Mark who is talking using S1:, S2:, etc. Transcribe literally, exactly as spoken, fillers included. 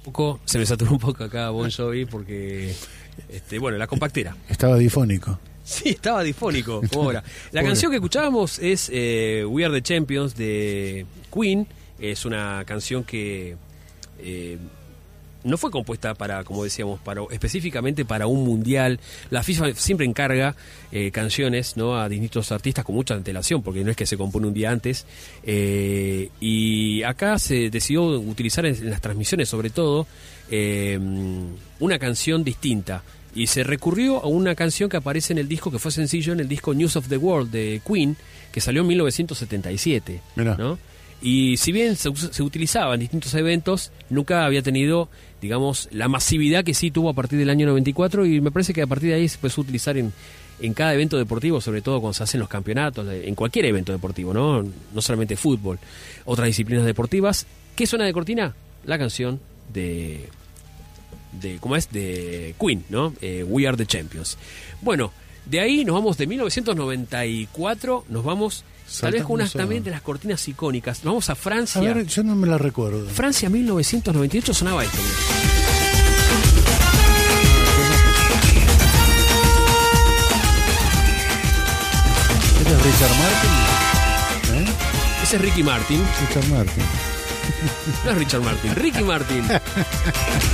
S1: poco, se me saturó un poco acá Bon Jovi porque, este, bueno, la compactera.
S2: Estaba difónico.
S1: Sí, estaba difónico, como ahora. La canción que escuchábamos es eh, We Are the Champions de Queen. Es una canción que eh, no fue compuesta para, como decíamos, para específicamente para un mundial. La FIFA siempre encarga eh, canciones, ¿no?, a distintos artistas con mucha antelación, porque no es que se compone un día antes. Eh, y acá se decidió utilizar en, en las transmisiones, sobre todo, eh, una canción distinta. Y se recurrió a una canción que aparece en el disco, que fue sencillo en el disco News of the World de Queen, que salió en mil novecientos setenta y siete, ¿no? Y si bien se, se utilizaba en distintos eventos, nunca había tenido, digamos, la masividad que sí tuvo a partir del año noventa y cuatro, y me parece que a partir de ahí se empezó a utilizar en, en cada evento deportivo, sobre todo cuando se hacen los campeonatos, en cualquier evento deportivo, ¿no? No solamente fútbol, otras disciplinas deportivas. ¿Qué suena de cortina? La canción de... de ¿cómo es? De Queen, ¿no? Eh, We Are the Champions. Bueno, de ahí nos vamos de mil novecientos noventa y cuatro, nos vamos Saltamos tal vez con unas a... también de las cortinas icónicas. Nos vamos a Francia.
S2: A ver, yo no me la recuerdo.
S1: Francia mil novecientos noventa y ocho sonaba esto.
S2: ¿Este es Richard Martin? ¿Eh?
S1: Ese es Ricky Martin.
S2: Richard Martin.
S1: No es Richard Martin, Ricky Martin.